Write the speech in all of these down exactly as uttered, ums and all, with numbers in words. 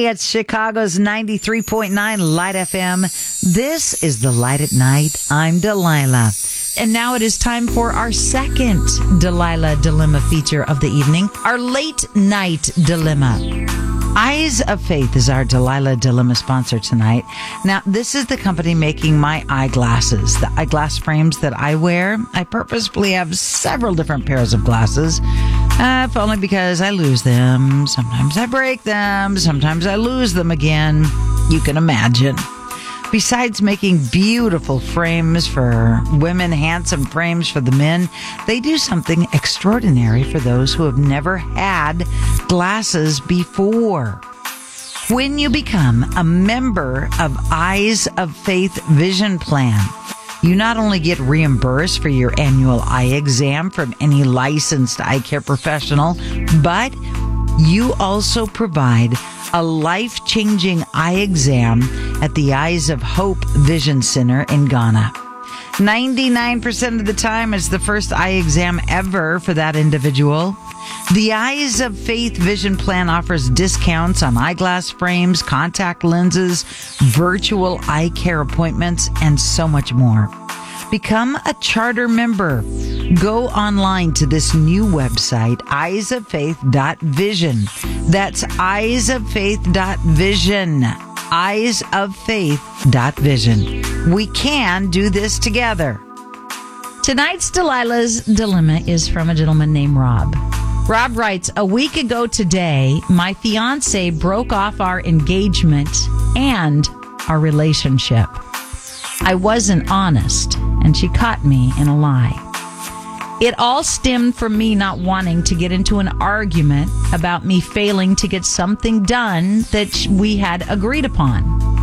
at Chicago's ninety-three point nine Light F M. This is The Light at Night. I'm Delilah. And now it is time for our second Delilah Dilemma feature of the evening, our late night dilemma. Eyes of Faith is our Delilah Dilemma sponsor tonight. Now, this is the company making my eyeglasses, the eyeglass frames that I wear. I purposefully have several different pairs of glasses, uh, if only because I lose them. Sometimes I break them. Sometimes I lose them again. You can imagine. Besides making beautiful frames for women, handsome frames for the men, they do something extraordinary for those who have never had glasses before. When you become a member of Eyes of Faith Vision Plan, you not only get reimbursed for your annual eye exam from any licensed eye care professional, but you also provide a life-changing eye exam at the Eyes of Hope Vision Center in Ghana. ninety-nine percent of the time, it's the first eye exam ever for that individual. The Eyes of Faith Vision Plan offers discounts on eyeglass frames, contact lenses, virtual eye care appointments, and so much more. Become a charter member. Go online to this new website, eyes of faith dot vision. That's eyes of faith dot vision. eyes of faith dot vision. We can do this together. Tonight's Delilah's Dilemma is from a gentleman named Rob. Rob writes, a week ago today, my fiance broke off our engagement and our relationship. I wasn't honest, and she caught me in a lie. It all stemmed from me not wanting to get into an argument about me failing to get something done that we had agreed upon.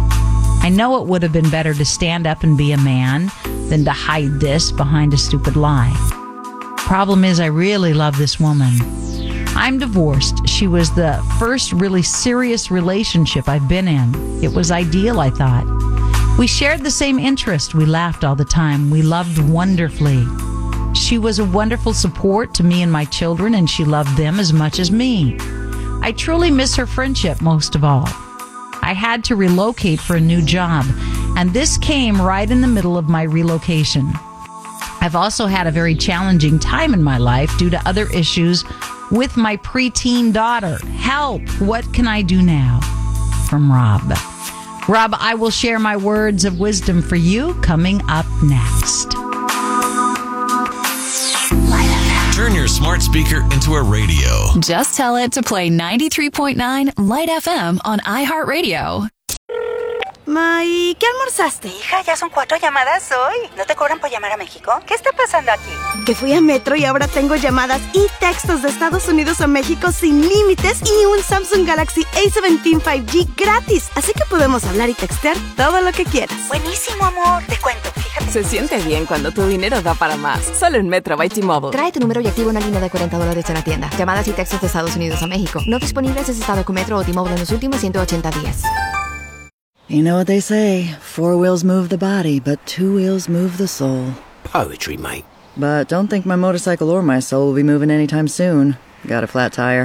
I know it would have been better to stand up and be a man than to hide this behind a stupid lie. Problem is, I really love this woman. I'm divorced. She was the first really serious relationship I've been in. It was ideal, I thought. We shared the same interest. We laughed all the time. We loved wonderfully. She was a wonderful support to me and my children, and she loved them as much as me. I truly miss her friendship most of all. I had to relocate for a new job, and this came right in the middle of my relocation. I've also had a very challenging time in my life due to other issues with my preteen daughter. Help! What can I do now? From Rob. Rob, I will share my words of wisdom for you coming up next. Turn your smart speaker into a radio. Just tell it to play ninety-three point nine Light F M on iHeartRadio. May, ¿qué almorzaste? Hija, ya son cuatro llamadas hoy. ¿No te cobran por llamar a México? ¿Qué está pasando aquí? Que fui a Metro y ahora tengo llamadas y textos de Estados Unidos a México sin límites y un Samsung Galaxy A diecisiete cinco G gratis. Así que podemos hablar y textear todo lo que quieras. Buenísimo, amor. Te cuento, fíjate. Se siente bien cuando tu dinero da para más. Solo en Metro by T-Mobile. Trae tu número y activa una línea de cuarenta dólares en la tienda. Llamadas y textos de Estados Unidos a México. No disponibles en estado con Metro o T-Mobile en los últimos ciento ochenta días. You know what they say, four wheels move the body, but two wheels move the soul. Poetry, mate. But don't think my motorcycle or my soul will be moving anytime soon. Got a flat tire.